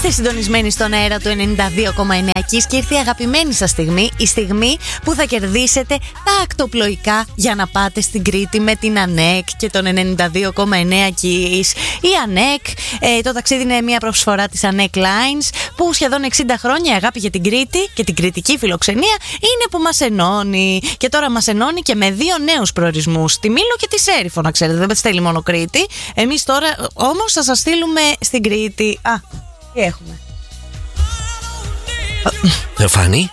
Είστε συντονισμένοι στον αέρα του 92,9 και ήρθε η αγαπημένη σας στιγμή, η στιγμή που θα κερδίσετε τα ακτοπλοϊκά για να πάτε στην Κρήτη με την ΑΝΕΚ και τον 92,9 Kiss. Η ΑΝΕΚ, το ταξίδι είναι μια προσφορά της ΑΝΕΚ Lines που σχεδόν 60 χρόνια η αγάπη για την Κρήτη και την κρητική φιλοξενία είναι που μας ενώνει. Και τώρα μας ενώνει και με 2 νέους προορισμούς, τη Μήλο και τη Σέριφο, να ξέρετε, δεν στέλνει μόνο Κρήτη. Εμείς τώρα όμως θα σας στείλουμε στην Κρήτη. Τι έχουμε? Θεοφάνη.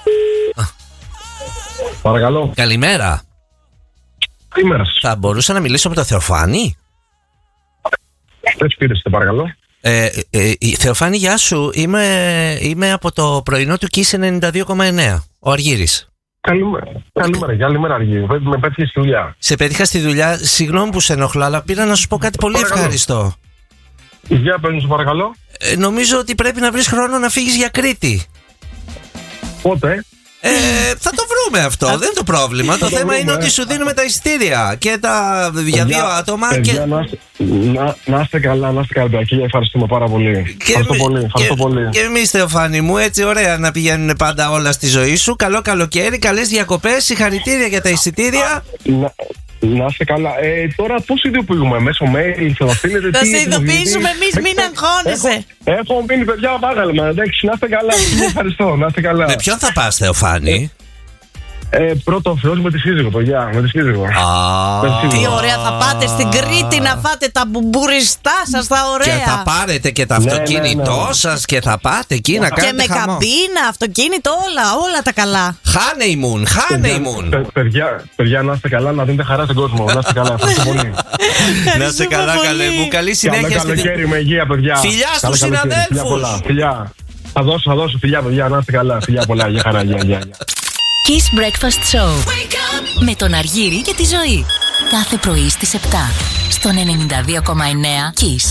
Παρακαλώ. Καλημέρα. Καλημέρα σας. Θα μπορούσα να μιλήσω με τον Θεοφάνη? Δεν σπίρεστε, παρακαλώ. Θεοφάνη, γεια σου. Είμαι από το πρωινό του Kiss 92,9. Ο Αργύρης. Καλημέρα, Αργύρη. Με πέτυχε στη δουλειά. Σε πέτυχα στη δουλειά. Συγγνώμη που σε ενοχλώ, αλλά πήρα να σου πω κάτι πολύ ευχάριστο. Για παίρνω, σου παρακαλώ. Νομίζω ότι πρέπει να βρεις χρόνο να φύγεις για Κρήτη. Πότε? Θα το βρούμε αυτό, δεν είναι το πρόβλημα. Το θέμα είναι ότι σου δίνουμε τα εισιτήρια και για 2 άτομα. Να είστε καλά, και ευχαριστούμε πάρα πολύ. Ευχαριστώ πολύ. Και εμείς, Θεοφάνη μου, έτσι ωραία να πηγαίνουν πάντα όλα στη ζωή σου. Καλό καλοκαίρι, καλές διακοπές, συγχαρητήρια για τα εισιτήρια. Να είστε καλά. Τώρα πώς ειδοποιούμε? Μέσω mail θα στείλετε? Θα σε ειδοποιήσουμε εμείς, μην αγχώνεσαι. Έχω μείνει, παιδιά, πάγαλμα. Εντάξει, να είστε καλά. Ευχαριστώ, να είστε καλά. Με ποιον θα πας, Θεοφάνη? Πρώτο ο Θεός με τη σύζυγο, παιδιά. Με τη σύζυγο. Τι ωραία, θα πάτε στην Κρήτη να φάτε τα μπουμπουριστά σας, τα ωραία. Και θα πάρετε και το αυτοκίνητό σας και θα πάτε εκεί να κάνετε χαμό. Και με καμπίνα, αυτοκίνητο, όλα τα καλά. Honeymoon. Παιδιά, να είστε καλά, να δίνετε χαρά στον κόσμο. Να είστε καλά, ευχαριστώ πολύ. Να είστε καλά, καλέ μου. Καλή συνέχεια. Καλό καλοκαίρι με υγεία, παιδιά. Φιλιά στους συναδέλφους. Φιλιά. Θα δώσω φιλιά, παιδιά, να είστε καλά. Φιλιά πολλά, για χαρά, γεια. Kiss Breakfast Show με τον Αργύρη και τη Ζωή. Κάθε πρωί στις 7 στον 92,9 Kiss.